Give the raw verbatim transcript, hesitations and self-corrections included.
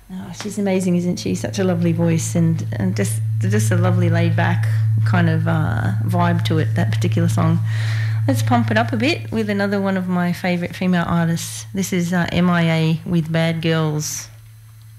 Oh, she's amazing, isn't she? Such a lovely voice, and, and just just a lovely laid back kind of uh, vibe to it, that particular song. Let's pump it up a bit with another one of my favourite female artists. This is uh, M I A with Bad Girls.